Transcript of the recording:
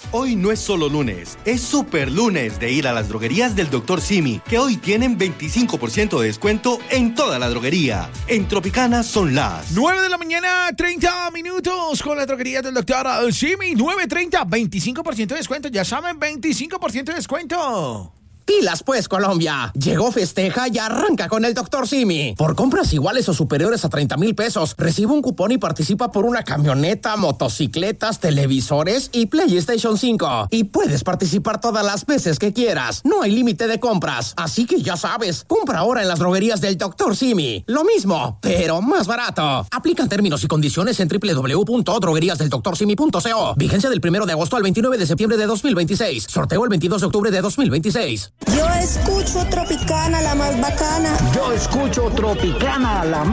Hoy no es solo lunes, es super lunes de ir a las droguerías del Dr. Simi, que hoy tienen 25% de descuento en toda la droguería. En Tropicana son las 9 de la mañana, 30 minutos con la droguería del Dr. Simi. 9:30, 25% de descuento. Ya saben, 25% de descuento. Pilas pues, Colombia. Llegó Festeja y arranca con el Dr. Simi. Por compras iguales o superiores a 30,000 pesos, recibe un cupón y participa por una camioneta, motocicletas, televisores y PlayStation 5. Y puedes participar todas las veces que quieras. No hay límite de compras. Así que ya sabes, compra ahora en las droguerías del Dr. Simi. Lo mismo, pero más barato. Aplican términos y condiciones en www.drogueriasdeldoctorsimi.co. Vigencia del 1 de agosto al 29 de septiembre de 2026. Sorteo el 22 de octubre de 2026. Yo escucho Tropicana, la más bacana. Yo escucho Tropicana, la